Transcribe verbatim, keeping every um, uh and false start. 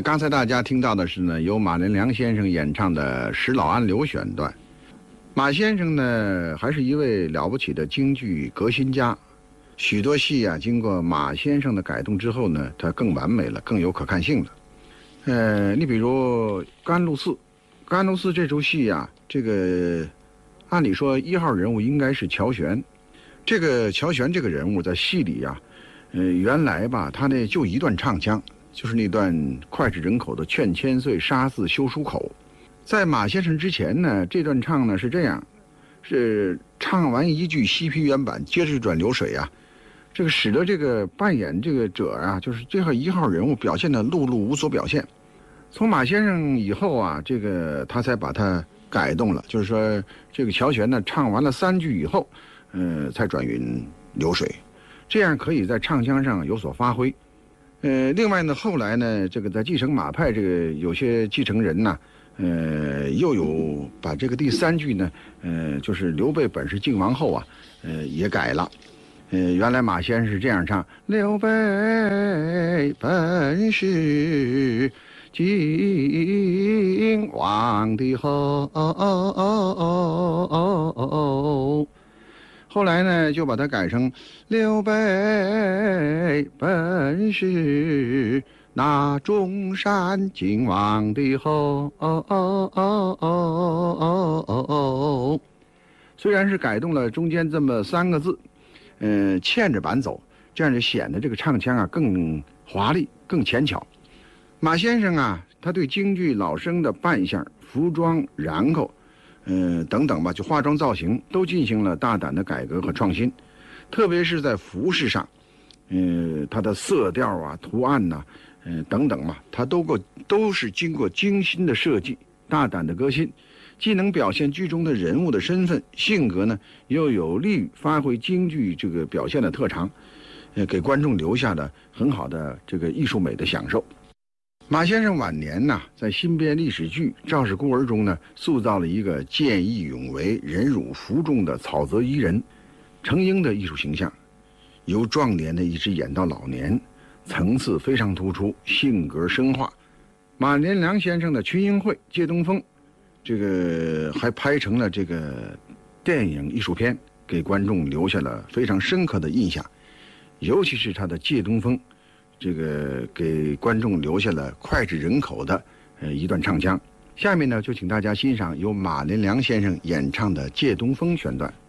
刚才大家听到的是呢，由马连良先生演唱的《使老安流》选段。马先生呢，还是一位了不起的京剧革新家，许多戏啊，经过马先生的改动之后呢，它更完美了，更有可看性了。呃，你比如《甘露寺》，《甘露寺》这出戏啊，这个按理说一号人物应该是乔玄，这个乔玄这个人物在戏里啊，呃，原来吧，他那就一段唱腔。就是那段脍炙人口的“劝千岁，杀字休书口”。在马先生之前呢，这段唱呢是这样，是唱完一句西皮原版，接着转流水啊，这个使得这个扮演这个者啊，就是这号一号人物表现的碌碌无所表现。从马先生以后啊，这个他才把它改动了，就是说这个乔玄呢唱完了三句以后，呃，才转匀流水，这样可以在唱腔上有所发挥。呃，另外呢，后来呢，这个在继承马派这个有些继承人呢，呃，又有把这个第三句呢，呃，就是刘备本是靖王后啊，呃，也改了。呃，原来马先生是这样唱：刘备本是靖王的后。后来呢，就把它改成刘备本是那中山靖王的后。虽然是改动了中间这么三个字，呃，欠着板走，这样就显得这个唱腔啊更华丽、更浅巧。马先生啊，他对京剧老生的扮相、服装、然后。呃，等等吧，就化妆造型都进行了大胆的改革和创新，特别是在服饰上，呃，它的色调啊、图案呐、啊，呃，等等嘛，它都够都是经过精心的设计、大胆的革新，既能表现剧中的人物的身份、性格呢，又有利于发挥京剧这个表现的特长，呃，给观众留下了很好的这个艺术美的享受。马先生晚年呐，在新编历史剧《赵氏孤儿》中呢，塑造了一个见义勇为、忍辱负重的草泽伊人程婴的艺术形象，由壮年的一直演到老年，层次非常突出，性格深化。马连良先生的《群英会》《借东风》，这个还拍成了这个电影艺术片，给观众留下了非常深刻的印象，尤其是他的《借东风》。这个给观众留下了脍炙人口的呃一段唱腔。下面呢，就请大家欣赏由马连良先生演唱的《借东风》选段。